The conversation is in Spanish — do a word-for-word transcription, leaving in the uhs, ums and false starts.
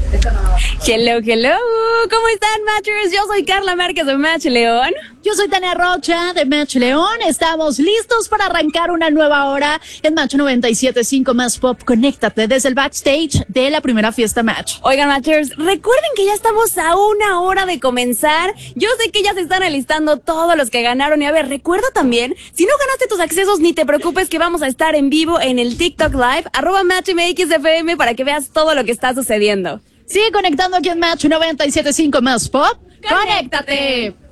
Hello, hello. ¿Cómo están, Matchers? Yo soy Carla Márquez de Match León. Yo soy Tania Rocha de Match León. Estamos listos para arrancar una nueva hora en Match noventa y siete punto cinco Más Pop. Conéctate desde el backstage de la primera fiesta Match. Oigan, Matchers, recuerden que ya estamos a una hora de comenzar. Yo sé que ya se están alistando todos los que ganaron. Y a ver, recuerda también, si no ganaste tus accesos, ni te preocupes que vamos a estar en vivo en el TikTok Live, arroba MatchMXFM, para que veas todo lo que está sucediendo. Sigue conectando aquí en Match noventa y siete punto cinco Más Pop. ¡Conéctate!